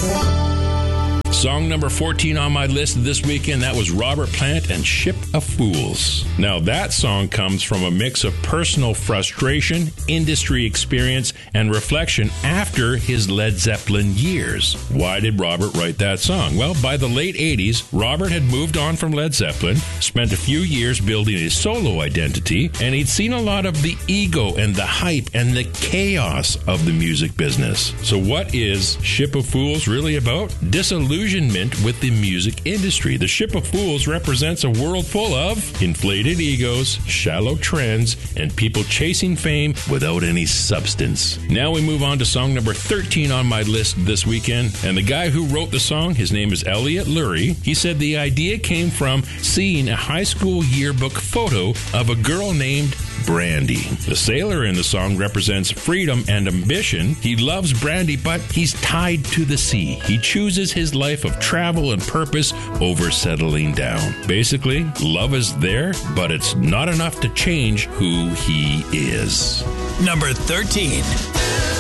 Song number 14 on my list this weekend, that was Robert Plant and Ship of Fools. Now that song comes from a mix of personal frustration, industry experience, and reflection after his Led Zeppelin years. Why did Robert write that song? Well, by the late 80s, Robert had moved on from Led Zeppelin, spent a few years building a solo identity, and he'd seen a lot of the ego and the hype and the chaos of the music business. So what is Ship of Fools really about? Disillusionment with the music industry. The Ship of Fools represents a world full of inflated egos, shallow trends, and people chasing fame without any substance. Now we move on to song number 13 on my list this weekend, and the guy who wrote the song, his name is Elliot Lurie. He said the idea came from seeing a high school yearbook photo of a girl named Brandy. The sailor in the song represents freedom and ambition. He loves Brandy, but he's tied to the sea. He chooses his life of travel and purpose over settling down. Basically, love is there, but it's not enough to change who he is. Number 13.